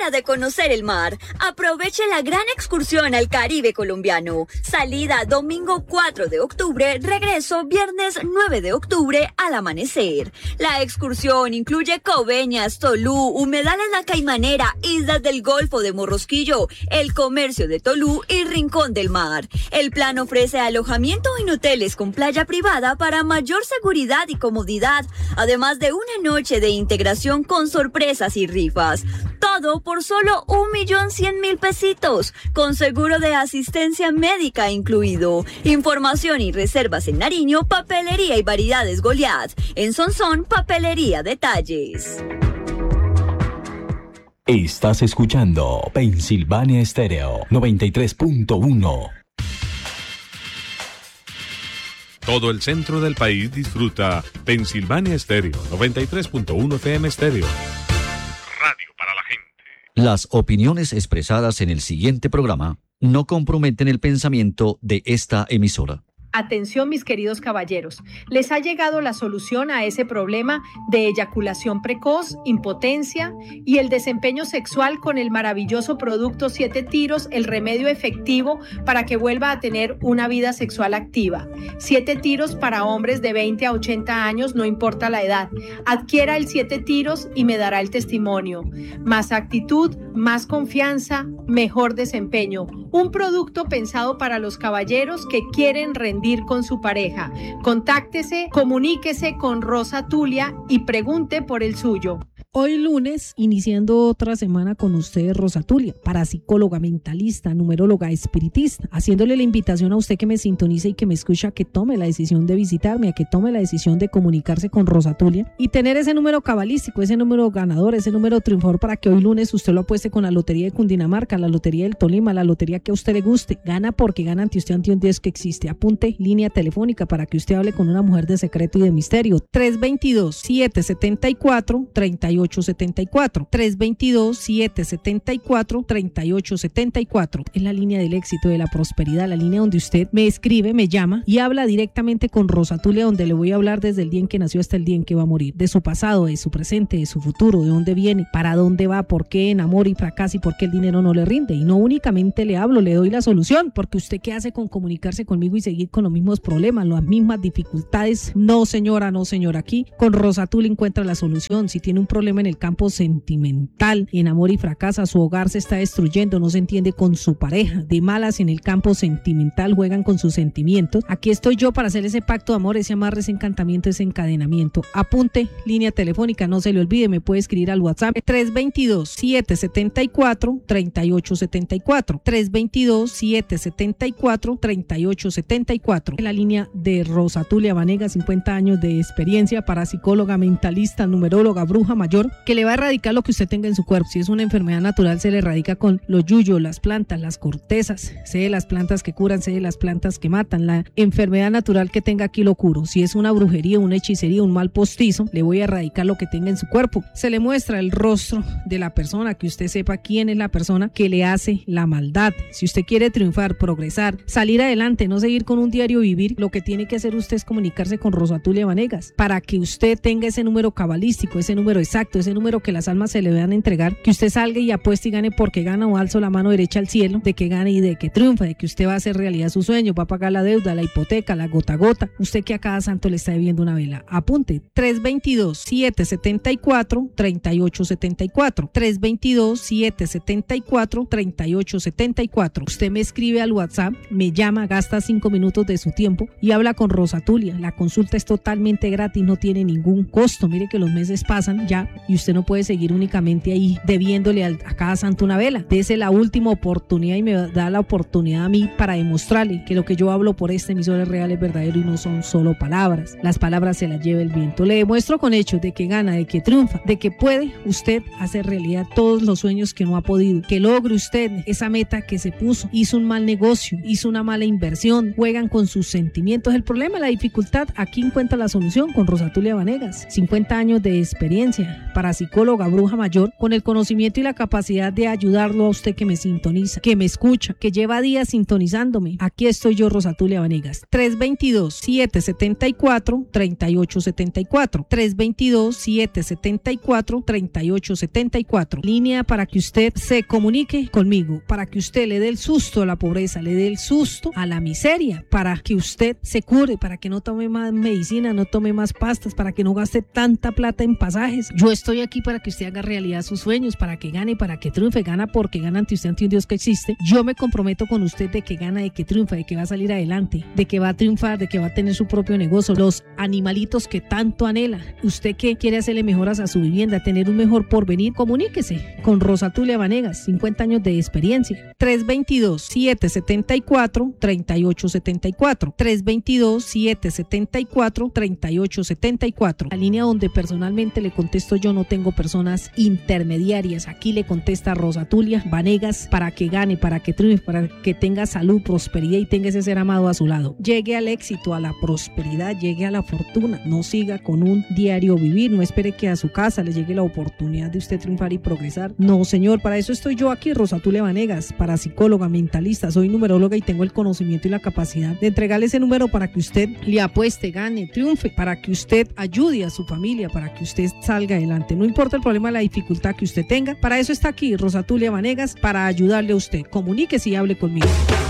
hora de conocer el mar. Aproveche la gran excursión al Caribe colombiano. Salida domingo 4 de octubre, regreso viernes 9 de octubre al amanecer. La excursión incluye Coveñas, Tolú, humedales La Caimanera, Islas del Golfo de Morrosquillo, el comercio de Tolú y Rincón del Mar. El plan ofrece alojamiento en hoteles con playa privada para mayor seguridad y comodidad, además de una noche de integración con sorpresas y rifas. Todo por solo 1.100.000 pesitos, con seguro de asistencia médica incluido. Información y reservas en Nariño, Papelería y Variedades Goliat. En Sonsón, Papelería Detalles. Estás escuchando Pensilvania Estéreo 93.1. Todo el centro del país disfruta Pensilvania Estéreo 93.1 FM Estéreo. Radio para la gente. Las opiniones expresadas en el siguiente programa no comprometen el pensamiento de esta emisora. Atención, mis queridos caballeros, les ha llegado la solución a ese problema de eyaculación precoz, impotencia y el desempeño sexual con el maravilloso producto 7 Tiros, el remedio efectivo para que vuelva a tener una vida sexual activa. 7 Tiros para hombres de 20 a 80 años, no importa la edad. Adquiera el 7 Tiros y me dará el testimonio. Más actitud, más confianza, mejor desempeño. Un producto pensado para los caballeros que quieren rendir con su pareja. Contáctese, comuníquese con Rosa Tulia y pregunte por el suyo. Hoy lunes, iniciando otra semana con ustedes, Rosa Tulia, parapsicóloga, mentalista, numeróloga, espiritista, haciéndole la invitación a usted que me sintonice y que me escucha, que tome la decisión de visitarme, a que tome la decisión de comunicarse con Rosa Tulia y tener ese número cabalístico, ese número ganador, ese número triunfador para que hoy lunes usted lo apueste con la Lotería de Cundinamarca, la Lotería del Tolima, la lotería que a usted le guste. Gana porque gana ante usted, ante un Dios que existe. Apunte línea telefónica para que usted hable con una mujer de secreto y de misterio. 322-774-3874. 322-774-3874. Es la línea del éxito, de la prosperidad, la línea donde usted me escribe, me llama y habla directamente con Rosa Tulia, donde le voy a hablar desde el día en que nació hasta el día en que va a morir, de su pasado, de su presente, de su futuro, de dónde viene, para dónde va, por qué enamora y fracasa y por qué el dinero no le rinde. Y no únicamente le hablo, le doy la solución, porque usted qué hace con comunicarse conmigo y seguir con los mismos problemas, las mismas dificultades. No señora, no señora, aquí con Rosa Tulia encuentra la solución. Si tiene un problema en el campo sentimental, enamora y fracasa, su hogar se está destruyendo, no se entiende con su pareja, de malas en el campo sentimental, juegan con sus sentimientos, aquí estoy yo para hacer ese pacto de amor, ese amarre, ese encantamiento, ese encadenamiento. Apunte, línea telefónica, no se le olvide, me puede escribir al WhatsApp 322-774-3874, 322-774-3874, en la línea de Rosa Tulia Vanegas, 50 años de experiencia, parapsicóloga, mentalista, numeróloga, bruja mayor, que le va a erradicar lo que usted tenga en su cuerpo. Si es una enfermedad natural, se le erradica con los yuyos, las plantas, las cortezas. Sé de las plantas que curan, sé de las plantas que matan. La enfermedad natural que tenga aquí lo curo. Si es una brujería, una hechicería, un mal postizo, le voy a erradicar lo que tenga en su cuerpo. Se le muestra el rostro de la persona, que usted sepa quién es la persona que le hace la maldad. Si usted quiere triunfar, progresar, salir adelante, no seguir con un diario vivir, lo que tiene que hacer usted es comunicarse con Rosa Tulia Vanegas para que usted tenga ese número cabalístico, ese número exacto, ese número que las almas se le van a entregar, que usted salga y apueste y gane porque gana, o alzo la mano derecha al cielo de que gane y de que triunfa, de que usted va a hacer realidad su sueño, va a pagar la deuda, la hipoteca, la gota a gota, usted que a cada santo le está debiendo una vela. Apunte, 322-774-3874, 322-774-3874. Usted me escribe al WhatsApp, me llama, gasta 5 minutos de su tiempo y habla con Rosa Tulia. La consulta es totalmente gratis, no tiene ningún costo. Mire que los meses pasan ya y usted no puede seguir únicamente ahí debiéndole a cada santo una vela. Dese la última oportunidad y me da la oportunidad a mí para demostrarle que lo que yo hablo por esta emisora es real, es verdadero y no son solo palabras. Las palabras se las lleva el viento. Le demuestro con hechos de que gana, de que triunfa, de que puede usted hacer realidad todos los sueños que no ha podido, que logre usted esa meta que se puso. Hizo un mal negocio, hizo una mala inversión, juegan con sus sentimientos. El problema, la dificultad, aquí encuentra la solución con Rosa Tulia Vanegas. 50 años de experiencia, parapsicóloga bruja mayor, con el conocimiento y la capacidad de ayudarlo a usted que me sintoniza, que me escucha, que lleva días sintonizándome. Aquí estoy yo, Rosatulia Vanegas. 322-774-3874. 322-774-3874. Línea para que usted se comunique conmigo, para que usted le dé el susto a la pobreza, le dé el susto a la miseria, para que usted se cure, para que no tome más medicina, no tome más pastas, para que no gaste tanta plata en pasajes. Yo estoy aquí para que usted haga realidad sus sueños, para que gane, para que triunfe. Gana porque gana ante usted, ante un Dios que existe. Yo me comprometo con usted de que gana, de que triunfa, de que va a salir adelante, de que va a triunfar, de que va a tener su propio negocio, los animalitos que tanto anhela. Usted que quiere hacerle mejoras a su vivienda, tener un mejor porvenir, comuníquese con Rosatulia Vanegas, 50 años de experiencia. 322-774-3874. 322-774-3874. La línea donde personalmente le contesto yo, no tengo personas intermediarias. Aquí le contesta Rosatulia Vanegas para que gane, para que triunfe, para que tenga salud, prosperidad y tenga ese ser amado a su lado. Llegue al éxito, a la prosperidad, llegue a la fortuna. No siga con un diario vivir, no espere que a su casa le llegue la oportunidad de usted triunfar y progresar. No, señor, para eso estoy yo aquí, Rosatulia Vanegas, parapsicóloga, mentalista, soy numeróloga y tengo el conocimiento y la capacidad de entregarle ese número para que usted le apueste, gane, triunfe, para que usted ayude a su familia, para que usted salga adelante. No importa el problema, la dificultad que usted tenga, para eso está aquí Rosatulia Vanegas, para ayudarle a usted. Comuníquese y hable conmigo.